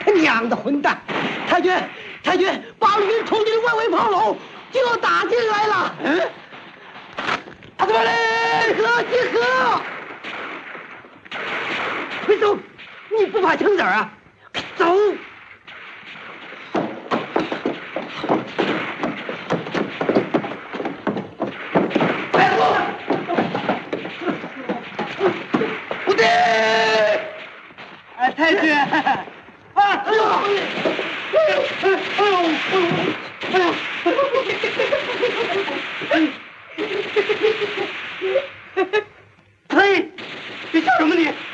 娘的混蛋！太君，太君，八路军冲进外围炮楼，就要打进来了。阿德巴雷，集合！快走！你不怕枪子啊？走！快走！不对！太君，哎呦！呸！你笑什么你？